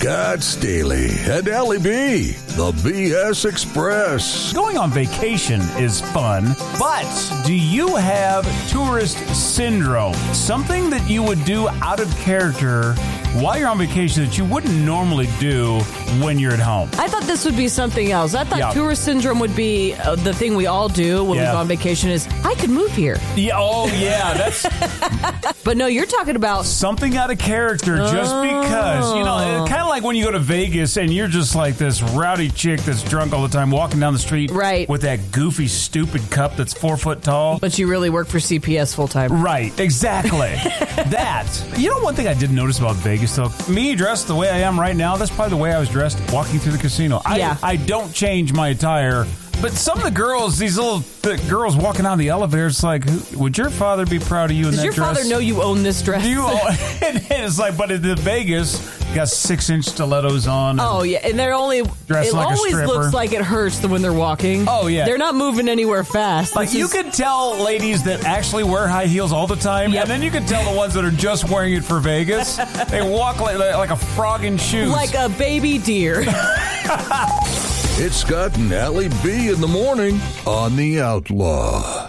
Scott Staley and Allie B, the BS Express. Going on vacation is fun, but do you have tourist syndrome? Something that you would do out of character while you're on vacation that you wouldn't normally do when you're at home. I thought this would be something else. I thought tourist syndrome would be the thing we all do when we go on vacation is, I could move here. Yeah, oh yeah, that's... But no, you're talking about... something out of character just because. You know, kind of like when you go to Vegas and you're just like this rowdy chick that's drunk all the time walking down the street with that goofy, stupid cup that's 4 foot tall. But you really work for CPS full time. Right, exactly. That. You know, one thing I did notice about Vegas, though, me dressed the way I am right now, that's probably the way I was dressed walking through the casino. I don't change my attire. But some of the girls, these little girls walking down the elevator, it's like, would your father be proud of you in that dress? Does your father know you own this dress? And it's like, but in Vegas, you got 6-inch stilettos on. Oh, yeah. And they're only... dressed like a stripper. It always looks like it hurts when they're walking. Oh, yeah. They're not moving anywhere fast. Like, you could tell ladies that actually wear high heels all the time, and then you can tell the ones that are just wearing it for Vegas. They walk like a frog in shoes. Like a baby deer. It's Scott and Allie B in the morning on The Outlaw.